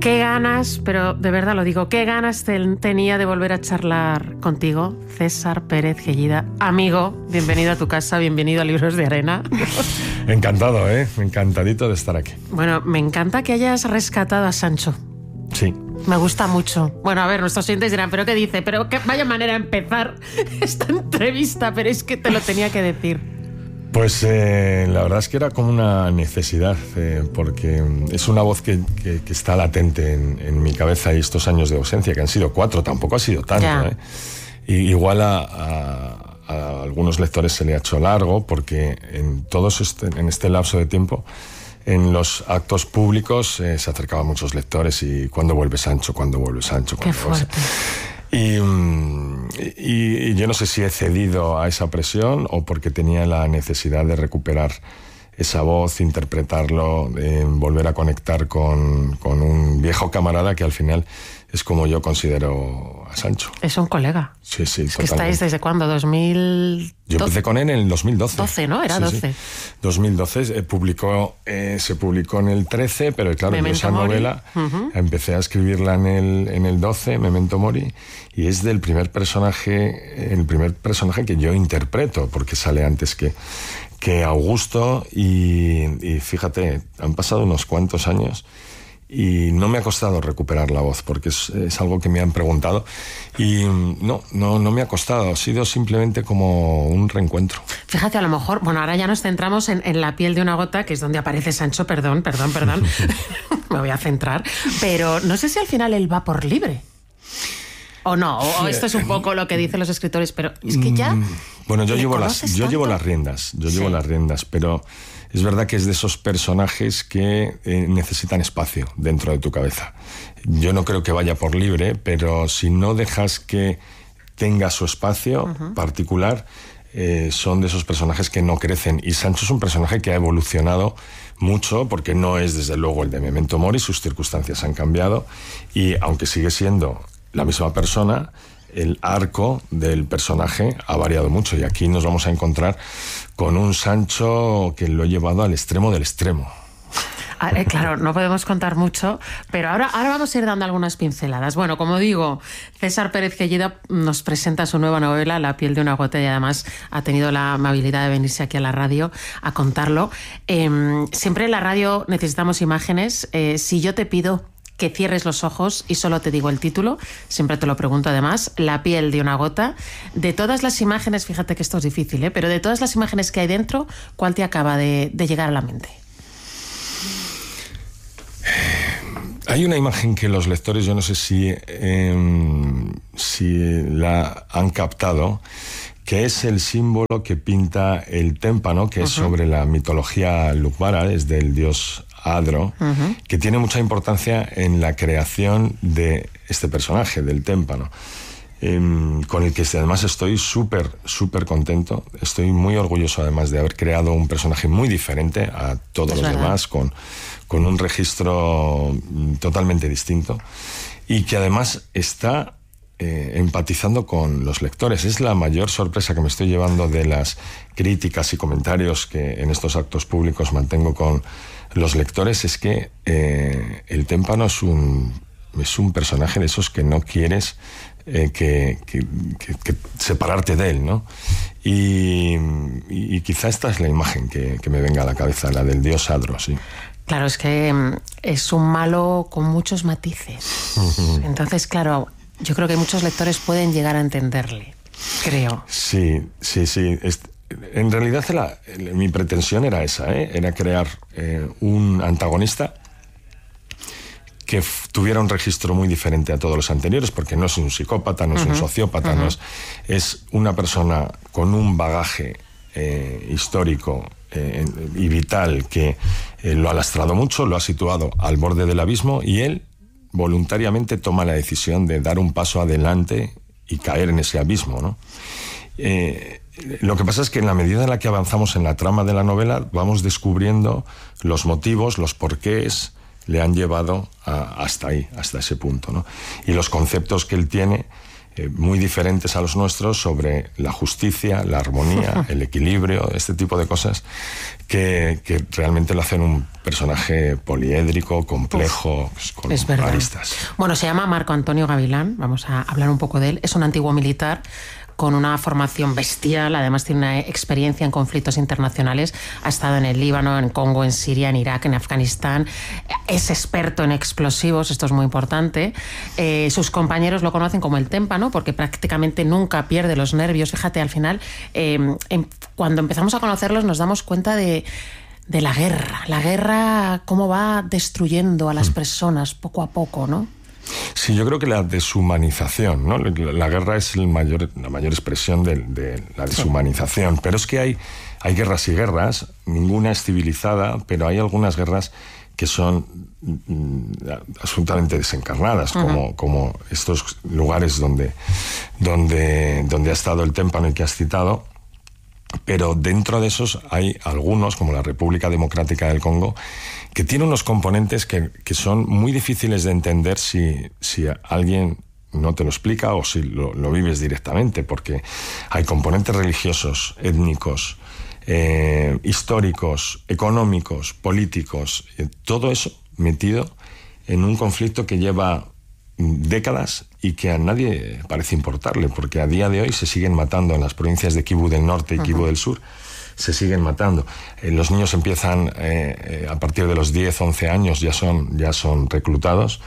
Qué ganas, pero de verdad lo digo, qué ganas tenía de volver a charlar contigo, César Pérez Gellida. Amigo, bienvenido a tu casa, bienvenido a Libros de Arena. Encantado, encantadito de estar aquí. Bueno, me encanta que hayas rescatado a Sancho. Sí. Me gusta mucho. Bueno, a ver, nuestros oyentes dirán, ¿pero qué dice? Pero qué vaya manera de empezar esta entrevista, pero es que te lo tenía que decir. Pues la verdad es que era como una necesidad, porque es una voz que está latente en mi cabeza, y estos años de ausencia, que han sido 4, tampoco ha sido tanto. Y igual a algunos lectores se le ha hecho largo, porque en este lapso de tiempo, en los actos públicos se acercaban muchos lectores y ¿cuándo vuelve Sancho? ¿Cuándo vuelve Sancho? Qué fuerte. Y yo no sé si he cedido a esa presión o porque tenía la necesidad de recuperar esa voz, interpretarlo, volver a conectar con un viejo camarada que al final es como yo considero a Sancho. Es un colega. Sí, sí. Es que estáis ¿desde cuándo? 2000... Yo empecé con él en el 2012. 12, ¿no? Era sí, 12. Sí. 2012 se publicó en el 13, pero claro, yo esa novela empecé a escribirla en el 12, Memento Mori, y es el primer personaje que yo interpreto, porque sale antes que Augusto, y fíjate, han pasado unos cuantos años y no me ha costado recuperar la voz, porque es algo que me han preguntado, y no me ha costado, ha sido simplemente como un reencuentro. Fíjate, a lo mejor, bueno, ahora ya nos centramos en La piel de una gota, que es donde aparece Sancho, perdón, me voy a centrar, pero no sé si al final él va por libre. O no, o esto es un poco lo que dicen los escritores, pero es que ya... Bueno, yo llevo las riendas, pero es verdad que es de esos personajes que necesitan espacio dentro de tu cabeza. Yo no creo que vaya por libre, pero si no dejas que tenga su espacio particular, son de esos personajes que no crecen. Y Sancho es un personaje que ha evolucionado mucho, porque no es desde luego el de Memento Mori, sus circunstancias han cambiado, y aunque sigue siendo la misma persona, el arco del personaje ha variado mucho, y aquí nos vamos a encontrar con un Sancho que lo he llevado al extremo del extremo. Claro, no podemos contar mucho, pero ahora vamos a ir dando algunas pinceladas. Bueno, como digo, César Pérez Gellida nos presenta su nueva novela, La piel de una gota, y además ha tenido la amabilidad de venirse aquí a la radio a contarlo. Siempre en la radio necesitamos imágenes. Si yo te pido que cierres los ojos y solo te digo el título, siempre te lo pregunto además, La piel de una gota. De todas las imágenes, fíjate que esto es difícil, pero de todas las imágenes que hay dentro, ¿cuál te acaba de llegar a la mente? Hay una imagen que los lectores, yo no sé si la han captado, que es el símbolo que pinta el témpano, que es sobre la mitología lucbara, es del dios Adro, que tiene mucha importancia en la creación de este personaje, del témpano, con el que además estoy súper contento. Estoy muy orgulloso además de haber creado un personaje muy diferente a todos los demás, con un registro totalmente distinto, y que además está empatizando con los lectores. Es la mayor sorpresa que me estoy llevando de las críticas y comentarios que en estos actos públicos mantengo con los lectores, es que el témpano es un personaje de esos que no quieres que separarte de él, ¿no? Y quizá esta es la imagen que me venga a la cabeza, la del dios Adro, sí. Claro, es que es un malo con muchos matices. Entonces, claro, yo creo que muchos lectores pueden llegar a entenderle, creo. Sí. En realidad mi pretensión era esa, era crear un antagonista que tuviera un registro muy diferente a todos los anteriores, porque no es un psicópata, no es un sociópata, es una persona con un bagaje histórico y vital que lo ha lastrado mucho, lo ha situado al borde del abismo, y él voluntariamente toma la decisión de dar un paso adelante y caer en ese abismo, ¿no? Lo que pasa es que en la medida en la que avanzamos en la trama de la novela, vamos descubriendo los motivos, los porqués le han llevado hasta ahí, hasta ese punto, ¿no? Y los conceptos que él tiene muy diferentes a los nuestros sobre la justicia, la armonía, el equilibrio, este tipo de cosas que realmente lo hacen un personaje poliédrico, complejo, con aristas. Bueno, se llama Marco Antonio Gavilán, vamos a hablar un poco de él. Es un antiguo militar con una formación bestial, además tiene una experiencia en conflictos internacionales, ha estado en el Líbano, en Congo, en Siria, en Irak, en Afganistán, es experto en explosivos, esto es muy importante. Sus compañeros lo conocen como el témpano, porque prácticamente nunca pierde los nervios. Fíjate, al final, cuando empezamos a conocerlos nos damos cuenta de la guerra, cómo va destruyendo a las personas poco a poco, ¿no? Sí, yo creo que la deshumanización, ¿no? La guerra es la mayor expresión de la deshumanización, pero es que hay guerras y guerras, ninguna es civilizada, pero hay algunas guerras que son absolutamente desencarnadas, como estos lugares donde ha estado el témpano y que has citado. Pero dentro de esos hay algunos, como la República Democrática del Congo, que tiene unos componentes que son muy difíciles de entender si alguien no te lo explica o si lo vives directamente, porque hay componentes religiosos, étnicos, históricos, económicos, políticos, todo eso metido en un conflicto que lleva décadas y que a nadie parece importarle, porque a día de hoy se siguen matando en las provincias de Kivu del Norte y Kivu del Sur, se siguen matando. Los niños empiezan a partir de los 10, 11 años, ya son reclutados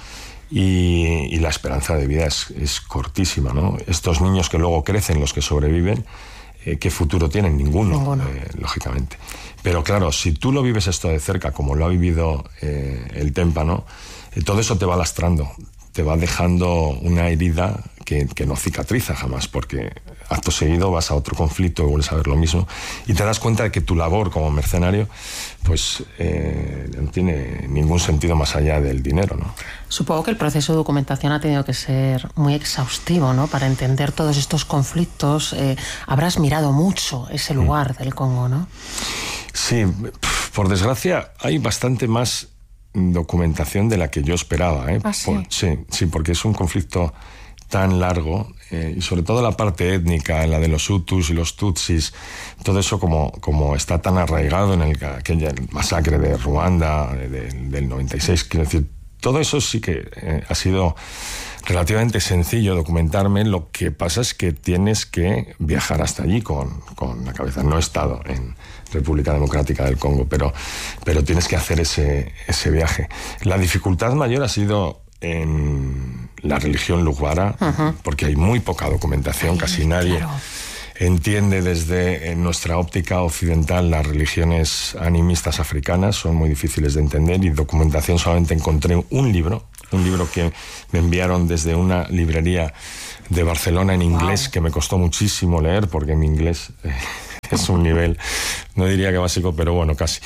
y la esperanza de vida es cortísima, ¿no? Estos niños que luego crecen, los que sobreviven, ¿qué futuro tienen? Ninguno. Lógicamente. Pero claro, si tú lo vives esto de cerca, como lo ha vivido el témpano, todo eso te va lastrando, te va dejando una herida que no cicatriza jamás, porque acto seguido vas a otro conflicto y vuelves a ver lo mismo y te das cuenta de que tu labor como mercenario pues no tiene ningún sentido más allá del dinero, ¿no? Supongo que el proceso de documentación ha tenido que ser muy exhaustivo, ¿no? Para entender todos estos conflictos. Habrás mirado mucho ese lugar del Congo, ¿no? Sí, por desgracia hay bastante más documentación de la que yo esperaba, ¿eh? ¿Ah, sí? Sí, porque es un conflicto tan largo y sobre todo la parte étnica, la de los Hutus y los Tutsis, todo eso como está tan arraigado en aquella masacre de Ruanda del 96, quiero decir, todo eso sí que ha sido relativamente sencillo documentarme. Lo que pasa es que tienes que viajar hasta allí con la cabeza. No he estado en República Democrática del Congo, pero tienes que hacer ese viaje. La dificultad mayor ha sido en la religión Lugbara, porque hay muy poca documentación, casi nadie entiende desde nuestra óptica occidental las religiones animistas africanas, son muy difíciles de entender, y documentación solamente encontré un libro que me enviaron desde una librería de Barcelona en inglés, que me costó muchísimo leer, porque mi inglés es un nivel, no diría que básico, pero bueno, casi.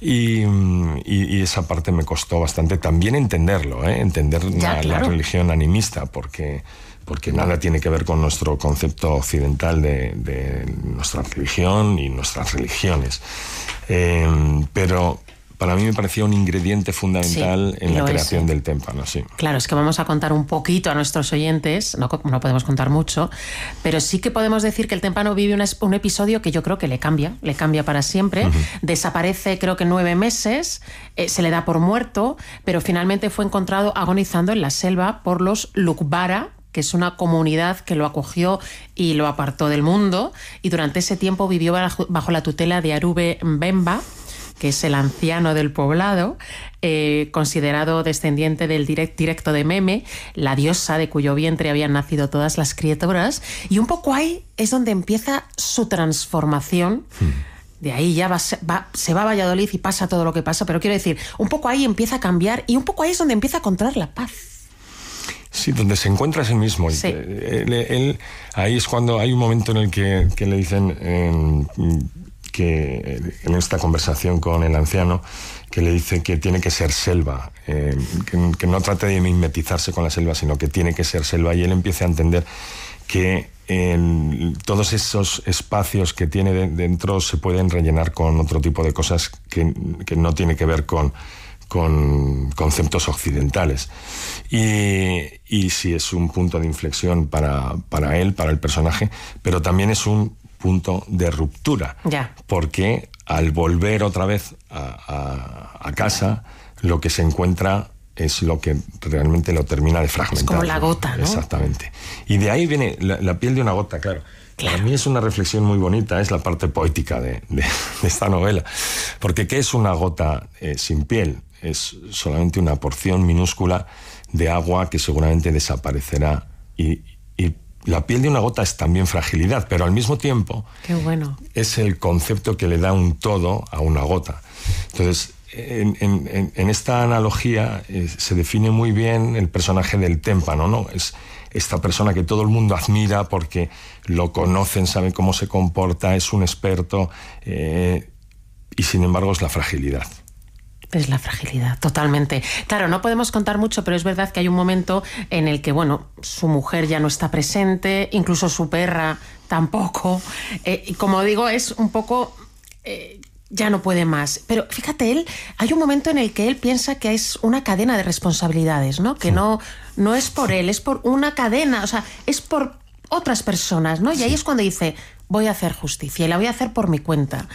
Y esa parte me costó bastante también entenderlo, entender la religión animista, porque nada tiene que ver con nuestro concepto occidental de nuestra religión y nuestras religiones. Pero para mí me parecía un ingrediente fundamental en la creación del témpano, sí. Claro, es que vamos a contar un poquito a nuestros oyentes, no podemos contar mucho, pero sí que podemos decir que el témpano vive un episodio que yo creo que le cambia para siempre. Desaparece, creo que 9 meses, se le da por muerto, pero finalmente fue encontrado agonizando en la selva por los Lugbara, que es una comunidad que lo acogió y lo apartó del mundo, y durante ese tiempo vivió bajo la tutela de Arube Mbemba, que es el anciano del poblado, considerado descendiente del directo de Meme, la diosa de cuyo vientre habían nacido todas las criaturas, y un poco ahí es donde empieza su transformación. De ahí ya se va a Valladolid y pasa todo lo que pasa, pero quiero decir, un poco ahí empieza a cambiar y un poco ahí es donde empieza a encontrar la paz. Sí, donde se encuentra es el mismo. Sí. Ahí es cuando hay un momento en el que le dicen que en esta conversación con el anciano, que le dice que tiene que ser selva, que no trate de mimetizarse con la selva, sino que tiene que ser selva, y él empieza a entender que todos esos espacios que tiene dentro se pueden rellenar con otro tipo de cosas que no tiene que ver con con conceptos occidentales. Y sí es un punto de inflexión para él, para el personaje, pero también es un punto de ruptura. Ya. Porque al volver otra vez a casa, lo que se encuentra es lo que realmente lo termina de fragmentar. Es como la gota, ¿no? Exactamente. Y de ahí viene la piel de una gota, claro. Para mí es una reflexión muy bonita, es la parte poética de esta novela. Porque ¿qué es una gota sin piel? Es solamente una porción minúscula de agua que seguramente desaparecerá. Y la piel de una gota es también fragilidad, pero al mismo tiempo Qué bueno. es el concepto que le da un todo a una gota. Entonces, en esta analogía se define muy bien el personaje del témpano, ¿no? Es esta persona que todo el mundo admira porque lo conocen, saben cómo se comporta, es un experto, y sin embargo es la fragilidad. Es la fragilidad, totalmente. Claro, no podemos contar mucho, pero es verdad que hay un momento en el que, bueno, su mujer ya no está presente, incluso su perra tampoco. Y como digo, es un poco... ya no puede más. Pero fíjate, hay un momento en el que él piensa que es una cadena de responsabilidades, ¿no? Que no es por él, es por una cadena, o sea, es por otras personas, ¿no? Y ahí es cuando dice, voy a hacer justicia y la voy a hacer por mi cuenta.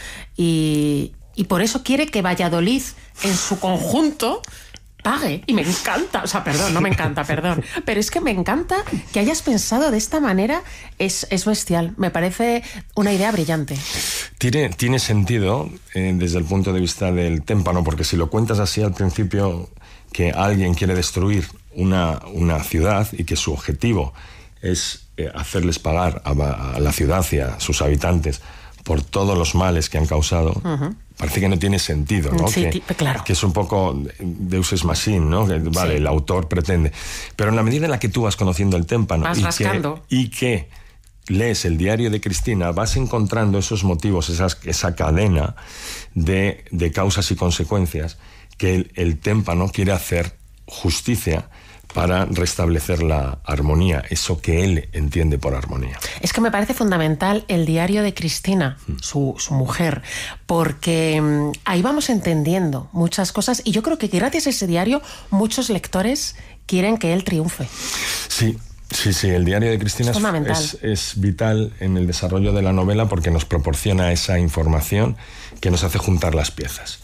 Y por eso quiere que Valladolid en su conjunto pague. Y me encanta, o sea, perdón, no me encanta, perdón. Pero es que me encanta que hayas pensado de esta manera, es bestial. Me parece una idea brillante. Tiene sentido desde el punto de vista del témpano, porque si lo cuentas así al principio, que alguien quiere destruir una ciudad y que su objetivo es hacerles pagar a la ciudad y a sus habitantes por todos los males que han causado, parece que no tiene sentido, ¿no? Sí, claro. Que es un poco Deus ex machina, ¿no? Que, vale, sí, el autor pretende. Pero en la medida en la que tú vas conociendo el témpano y que lees el diario de Cristina, vas encontrando esos motivos, esa cadena de causas y consecuencias que el témpano quiere hacer justicia para restablecer la armonía, eso que él entiende por armonía. Es que me parece fundamental el diario de Cristina, su mujer, porque ahí vamos entendiendo muchas cosas y yo creo que gracias a ese diario muchos lectores quieren que él triunfe. Sí, el diario de Cristina es vital en el desarrollo de la novela porque nos proporciona esa información que nos hace juntar las piezas.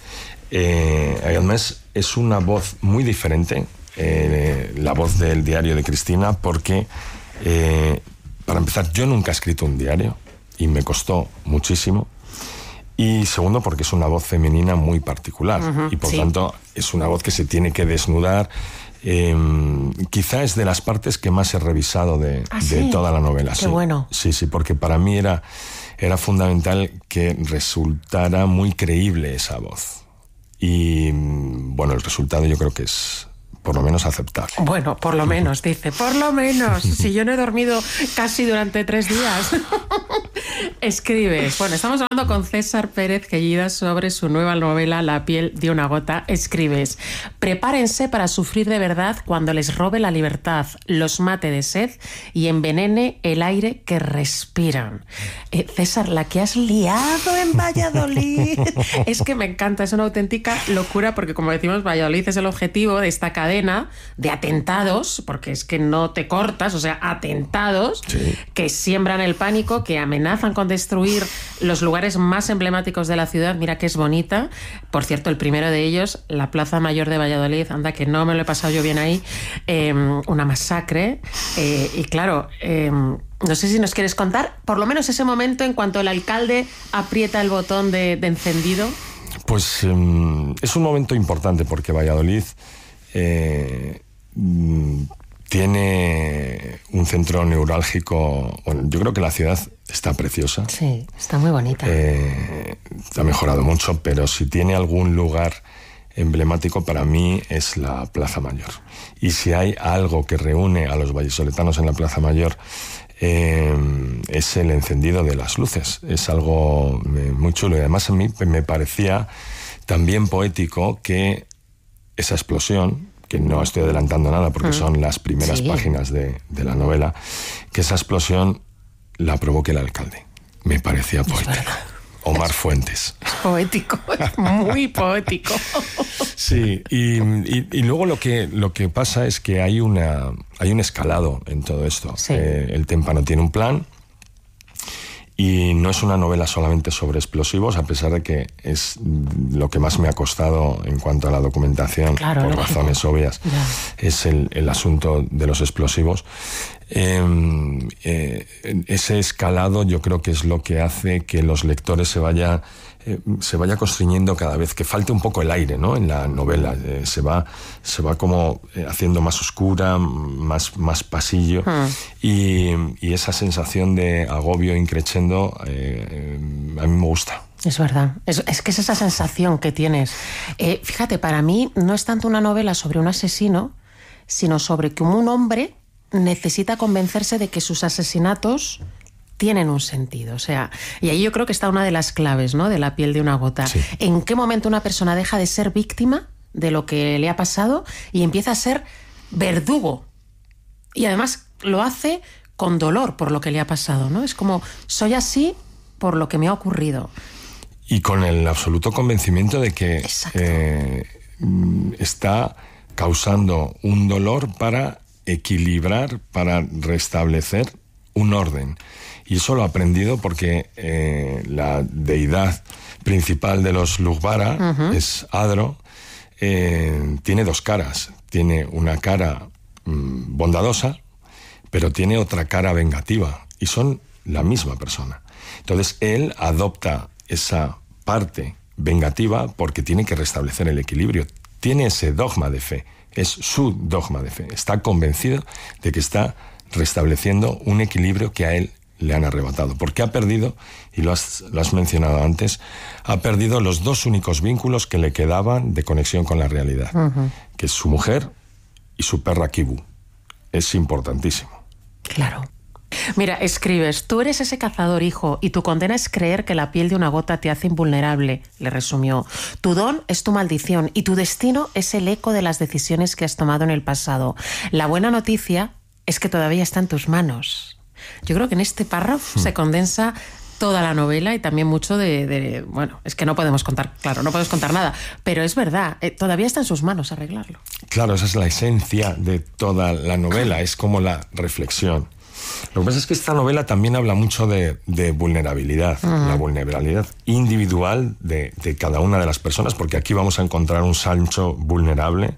Además, es una voz muy diferente, la voz del diario de Cristina, porque para empezar, yo nunca he escrito un diario y me costó muchísimo, y segundo porque es una voz femenina muy particular y por tanto es una voz que se tiene que desnudar. Quizá es de las partes que más he revisado de toda la novela. Qué bueno. Sí, porque para mí era fundamental que resultara muy creíble esa voz, y bueno, el resultado yo creo que es por lo menos aceptable. Bueno, por lo menos, dice, por lo menos. Si yo no he dormido casi durante 3 días. Escribes. Bueno, estamos hablando con César Pérez Quellida sobre su nueva novela La piel de una gota. Escribes: prepárense para sufrir de verdad cuando les robe la libertad, los mate de sed y envenene el aire que respiran. César, la que has liado en Valladolid. Es que me encanta, es una auténtica locura porque, como decimos, Valladolid es el objetivo de esta cadena de atentados, porque es que no te cortas, o sea, atentados que siembran el pánico, que amenazan con destruir los lugares más emblemáticos de la ciudad. Mira que es bonita. Por cierto, el primero de ellos, la Plaza Mayor de Valladolid, anda que no me lo he pasado yo bien ahí, una masacre, y claro, no sé si nos quieres contar por lo menos ese momento en cuanto el alcalde aprieta el botón de encendido. Pues es un momento importante porque Valladolid tiene un centro neurálgico. Bueno, yo creo que la ciudad está preciosa. Sí, está muy bonita. Ha mejorado mucho, pero si tiene algún lugar emblemático para mí es la Plaza Mayor. Y si hay algo que reúne a los vallisoletanos en la Plaza Mayor, es el encendido de las luces. Es algo muy chulo, y además a mí me parecía también poético que esa explosión, que no estoy adelantando nada porque son las primeras páginas de la novela, que esa explosión la provoque el alcalde. Me parecía poética. Omar Fuentes. Es poético, es muy poético. Sí, y luego lo que pasa es que hay un escalado en todo esto. Sí. El témpano tiene un plan y no es una novela solamente sobre explosivos, a pesar de que es lo que más me ha costado en cuanto a la documentación, claro, por lógico. razones obvias, es el asunto de los explosivos. Ese escalado yo creo que es lo que hace que los lectores se vaya constriñendo cada vez, que falte un poco el aire, ¿no? En la novela se va como haciendo más oscura, más pasillo, y esa sensación de agobio increchendo a mí me gusta. Es verdad, es que es esa sensación que tienes. Fíjate, para mí no es tanto una novela sobre un asesino, sino sobre que un hombre necesita convencerse de que sus asesinatos tienen un sentido. O sea, y ahí yo creo que está una de las claves, ¿no?, de La piel de una gota. Sí. ¿En qué momento una persona deja de ser víctima de lo que le ha pasado y empieza a ser verdugo? Y además lo hace con dolor por lo que le ha pasado, ¿no? Es como, soy así por lo que me ha ocurrido. Y con el absoluto convencimiento de que está causando un dolor para equilibrar, para restablecer un orden. Y eso lo ha aprendido porque la deidad principal de los Lugbara, es Adro, tiene dos caras. Tiene una cara bondadosa, pero tiene otra cara vengativa. Y son la misma persona. Entonces él adopta esa parte vengativa porque tiene que restablecer el equilibrio. Tiene ese dogma de fe. Es su dogma de fe. Está convencido de que está restableciendo un equilibrio que a él le han arrebatado. Porque ha perdido, y lo has mencionado antes, ha perdido los dos únicos vínculos que le quedaban de conexión con la realidad, que es su mujer y su perra Kibu. Es importantísimo. Claro. Mira, escribes, tú eres ese cazador, hijo, y tu condena es creer que la piel de una gota te hace invulnerable, le resumió. Tu don es tu maldición y tu destino es el eco de las decisiones que has tomado en el pasado. La buena noticia es que todavía está en tus manos. Yo creo que en este párrafo se condensa toda la novela y también mucho bueno, es que no podemos contar, claro, no podemos contar nada, pero es verdad, todavía está en sus manos arreglarlo. Claro, esa es la esencia de toda la novela, es como la reflexión. Lo que pasa es que esta novela también habla mucho de vulnerabilidad, la vulnerabilidad individual de cada una de las personas, porque aquí vamos a encontrar un Sancho vulnerable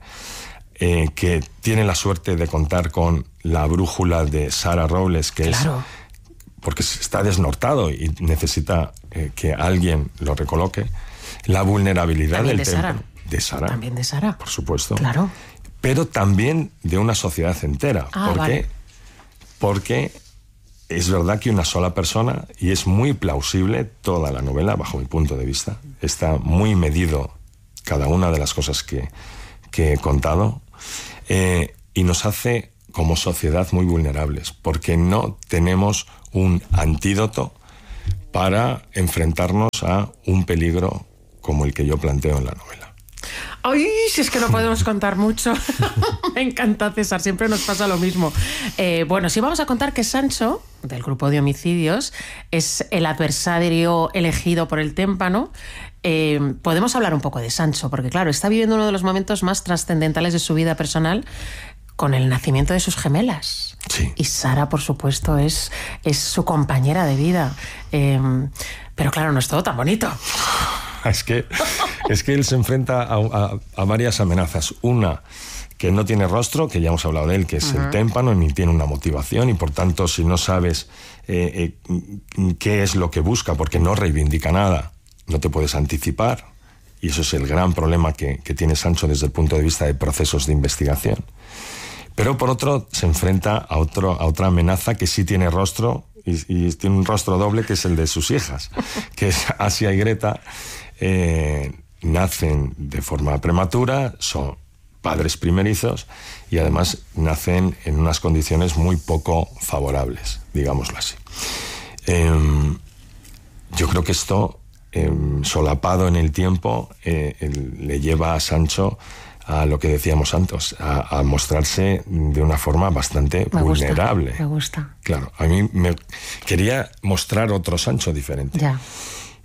que tiene la suerte de contar con la brújula de Sara Robles, que claro. es porque está desnortado y necesita que alguien lo recoloque. La vulnerabilidad también del de Sara. De Sara. También de Sara. Por supuesto. Claro. Pero también de una sociedad entera. Vale. Porque es verdad que una sola persona, y es muy plausible toda la novela, bajo mi punto de vista, está muy medido cada una de las cosas que he contado, y nos hace como sociedad muy vulnerables, porque no tenemos un antídoto para enfrentarnos a un peligro como el que yo planteo en la novela. ¡Ay! Si es que no podemos contar mucho. Me encanta, César, siempre nos pasa lo mismo. Bueno, sí vamos a contar que Sancho, del grupo de homicidios, es el adversario elegido por el témpano. Podemos hablar un poco de Sancho, porque claro, está viviendo uno de los momentos más trascendentales de su vida personal con el nacimiento de sus gemelas. Sí. Y Sara, por supuesto, es su compañera de vida. Pero claro, no es todo tan bonito. Es que él se enfrenta a varias amenazas. Una, que no tiene rostro, que ya hemos hablado de él, que es el témpano, ni tiene una motivación, y por tanto, si no sabes qué es lo que busca, porque no reivindica nada, no te puedes anticipar. Y eso es el gran problema que tiene Sancho desde el punto de vista de procesos de investigación. Pero por otro, se enfrenta a otra amenaza que sí tiene rostro, y tiene un rostro doble, que es el de sus hijas, que es Asia y Greta. Nacen de forma prematura, son padres primerizos y además nacen en unas condiciones muy poco favorables, digámoslo así. Yo creo que esto, solapado en el tiempo, le lleva a Sancho a lo que decíamos antes, a mostrarse de una forma bastante vulnerable. Me gusta. Claro, a mí me quería mostrar otro Sancho diferente. Ya.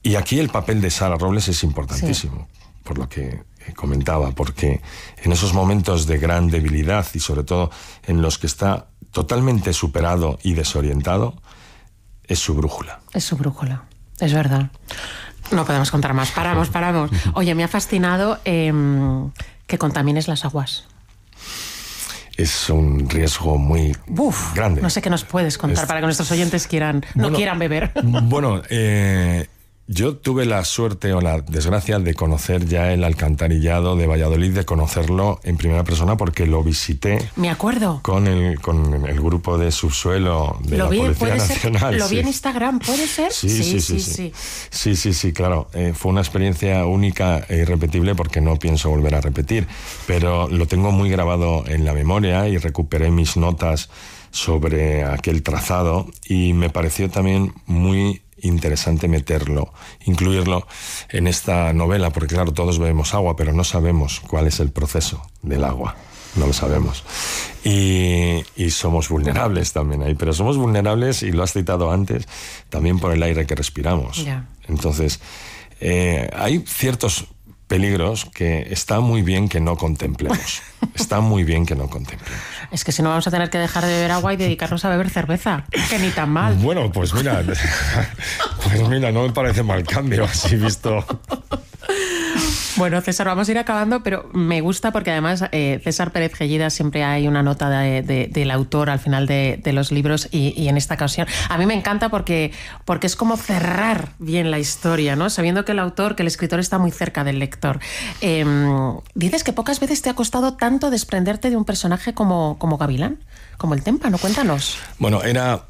Y aquí el papel de Sara Robles es importantísimo, por lo que comentaba, porque en esos momentos de gran debilidad y sobre todo en los que está totalmente superado y desorientado, es su brújula. Es su brújula, es verdad. No podemos contar más, paramos. Oye, me ha fascinado que contamines las aguas. Es un riesgo muy grande. No sé qué nos puedes contar para que nuestros oyentes quieran beber. Bueno, yo tuve la suerte o la desgracia de conocer ya el alcantarillado de Valladolid, de conocerlo en primera persona porque lo visité. Me acuerdo. Con el grupo de subsuelo de la Policía Nacional. Lo vi en Instagram, ¿puede ser? Sí, claro. Fue una experiencia única e irrepetible porque no pienso volver a repetir, pero lo tengo muy grabado en la memoria y recuperé mis notas sobre aquel trazado y me pareció también muy interesante incluirlo en esta novela, porque claro, todos bebemos agua, pero no sabemos cuál es el proceso del agua, no lo sabemos. Y somos vulnerables también ahí, pero somos vulnerables, y lo has citado antes, también por el aire que respiramos. Yeah. Entonces, hay ciertos peligros que está muy bien que no contemplemos. Está muy bien que no contemplemos. Es que si no vamos a tener que dejar de beber agua y dedicarnos a beber cerveza, que ni tan mal. Bueno, pues mira, no me parece mal cambio, así visto. Bueno, César, vamos a ir acabando, pero me gusta porque además César Pérez Gellida siempre hay una nota del autor al final de los libros y en esta ocasión a mí me encanta porque es como cerrar bien la historia, ¿no? Sabiendo que el escritor está muy cerca del lector. Dices que pocas veces te ha costado tanto desprenderte de un personaje como Gavilán, como el témpano. Cuéntanos. Bueno, era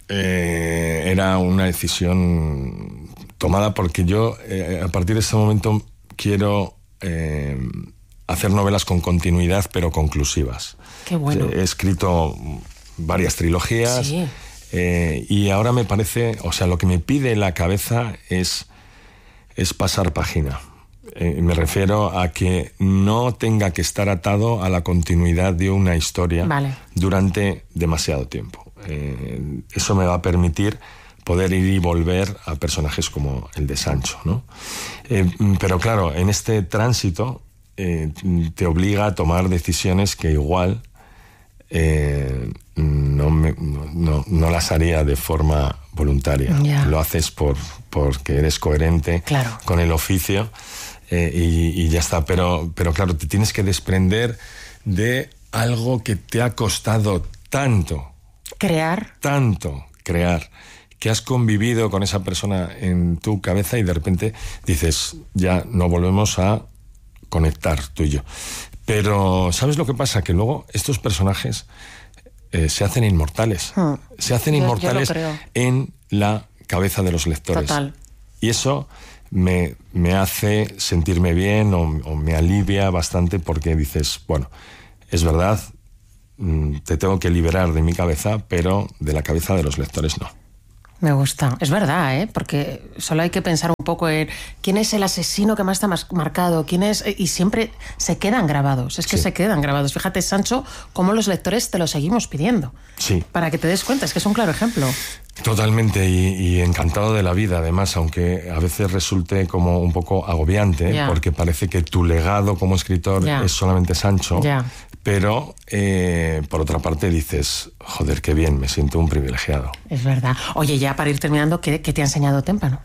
una decisión tomada porque yo a partir de ese momento quiero hacer novelas con continuidad, pero conclusivas. Qué bueno. He escrito varias trilogías. Sí. Y ahora me parece, o sea, lo que me pide la cabeza es pasar página. Me refiero a que no tenga que estar atado a la continuidad de una historia durante demasiado tiempo. Eso me va a permitir poder ir y volver a personajes como el de Sancho, ¿no? Pero claro, en este tránsito te obliga a tomar decisiones que igual no las haría de forma voluntaria. Yeah. Lo haces porque eres coherente con el oficio y ya está. Pero claro, te tienes que desprender de algo que te ha costado tanto crear, que has convivido con esa persona en tu cabeza y de repente dices, ya no volvemos a conectar tú y yo. Pero ¿sabes lo que pasa? Que luego estos personajes se hacen inmortales. Se hacen inmortales en la cabeza de los lectores. Total. Y eso me hace sentirme bien o me alivia bastante porque dices, bueno, es verdad, te tengo que liberar de mi cabeza, pero de la cabeza de los lectores no. Me gusta. Es verdad, ¿eh? Porque solo hay que pensar un poco en quién es el asesino que más está marcado, quién es... Y siempre se quedan grabados. Es que se quedan grabados. Fíjate, Sancho, cómo los lectores te lo seguimos pidiendo. Sí. Para que te des cuenta. Es que es un claro ejemplo. Totalmente. Y encantado de la vida, además, aunque a veces resulte como un poco agobiante, porque parece que tu legado como escritor es solamente Sancho. Pero, por otra parte, dices, joder, qué bien, me siento un privilegiado. Es verdad. Oye, ya para ir terminando, ¿qué te ha enseñado Témpano?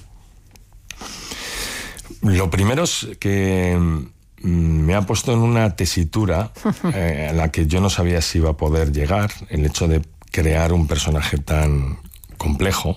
Lo primero es que me ha puesto en una tesitura a la que yo no sabía si iba a poder llegar, el hecho de crear un personaje tan complejo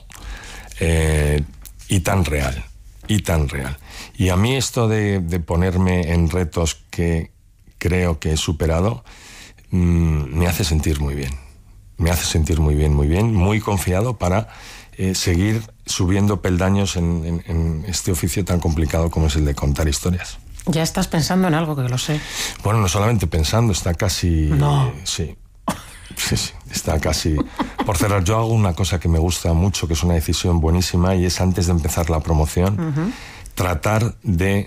y tan real. Y a mí esto de ponerme en retos que creo que he superado, me hace sentir muy bien. Me hace sentir muy bien, muy confiado para seguir subiendo peldaños en este oficio tan complicado como es el de contar historias. Ya estás pensando en algo, que lo sé. Bueno, no solamente pensando, está casi... No. Sí, está casi... Por cerrar, yo hago una cosa que me gusta mucho, que es una decisión buenísima, y es antes de empezar la promoción, tratar de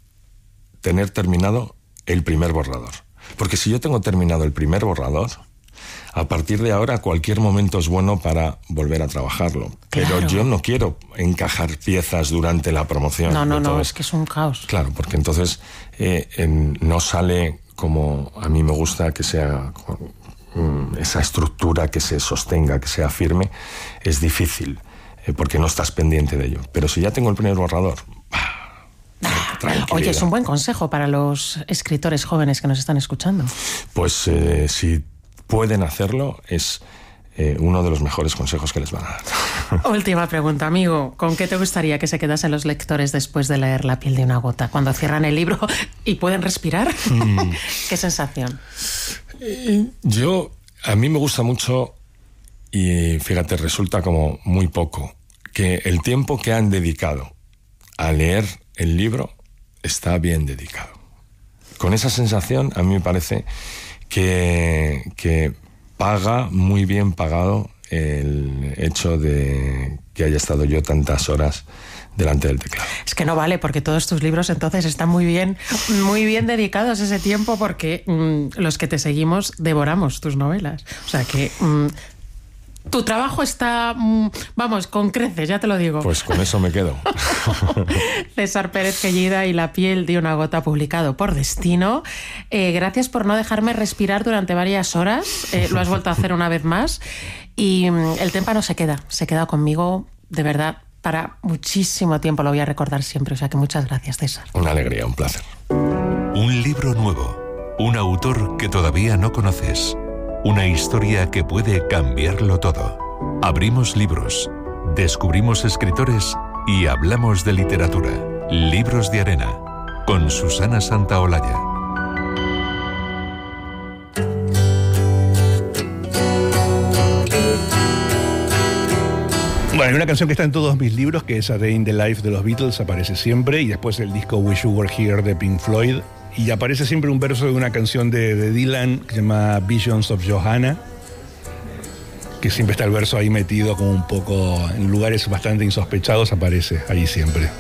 tener terminado el primer borrador. Porque si yo tengo terminado el primer borrador, a partir de ahora cualquier momento es bueno para volver a trabajarlo. Claro. Pero yo no quiero encajar piezas durante la promoción. No, es que es un caos. Claro, porque entonces no sale como a mí me gusta que sea esa estructura, que se sostenga, que sea firme. Es difícil, porque no estás pendiente de ello. Pero si ya tengo el primer borrador... Oye, es un buen consejo para los escritores jóvenes que nos están escuchando. Pues si pueden hacerlo, es uno de los mejores consejos que les van a dar. Última pregunta, amigo. ¿Con qué te gustaría que se quedasen los lectores después de leer La piel de una gota? Cuando cierran el libro y pueden respirar. ¿Qué sensación? A mí me gusta mucho, y fíjate, resulta como muy poco, que el tiempo que han dedicado a leer el libro está bien dedicado. Con esa sensación, a mí me parece que paga muy bien pagado el hecho de que haya estado yo tantas horas delante del teclado. Es que no vale, porque todos tus libros entonces están muy bien dedicados ese tiempo, porque los que te seguimos devoramos tus novelas. O sea que... tu trabajo está, con creces, ya te lo digo. Pues con eso me quedo. César Pérez-Gellida y La piel de una gota, publicado por Destino. Gracias por no dejarme respirar durante varias horas. Lo has vuelto a hacer una vez más. Y el témpano se queda conmigo, de verdad, para muchísimo tiempo. Lo voy a recordar siempre. O sea que muchas gracias, César. Una alegría, un placer. Un libro nuevo. Un autor que todavía no conoces. Una historia que puede cambiarlo todo. Abrimos libros, descubrimos escritores y hablamos de literatura. Libros de Arena, con Susana Santaolalla. Bueno, hay una canción que está en todos mis libros, que es A Day in the Life de los Beatles, aparece siempre, y después el disco Wish You Were Here de Pink Floyd. Y aparece siempre un verso de una canción de Dylan que se llama Visions of Johanna, que siempre está el verso ahí metido como un poco en lugares bastante insospechados, aparece ahí siempre.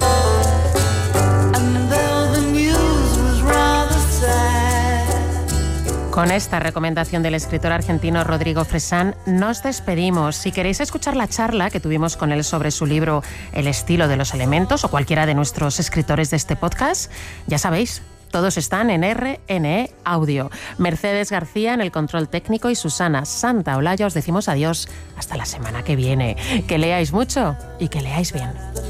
Con esta recomendación del escritor argentino Rodrigo Fresán nos despedimos. Si queréis escuchar la charla que tuvimos con él sobre su libro El estilo de los elementos, o cualquiera de nuestros escritores de este podcast, ya sabéis, todos están en RNE Audio. Mercedes García en el control técnico y Susana Santaolalla. Os decimos adiós hasta la semana que viene. Que leáis mucho y que leáis bien.